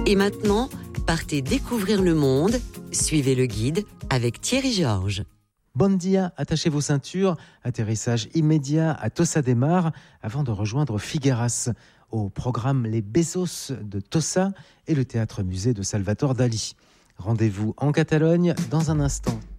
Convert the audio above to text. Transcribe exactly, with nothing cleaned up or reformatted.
Et maintenant, partez découvrir le monde. Suivez le guide avec Thierry Georges. Bon dia, attachez vos ceintures. Atterrissage immédiat à Tossa de Mar avant de rejoindre Figueras. Au programme Les Bezos de Tossa et le théâtre-musée de Salvatore Dali. Rendez-vous en Catalogne dans un instant.